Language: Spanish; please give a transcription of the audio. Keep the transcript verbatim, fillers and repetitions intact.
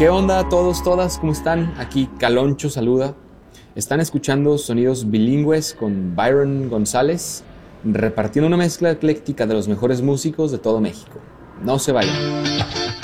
¿Qué onda a todos, todas? ¿Cómo están? Aquí Caloncho saluda. Están escuchando sonidos bilingües con Byron González, repartiendo una mezcla ecléctica de los mejores músicos de todo México. No se vayan.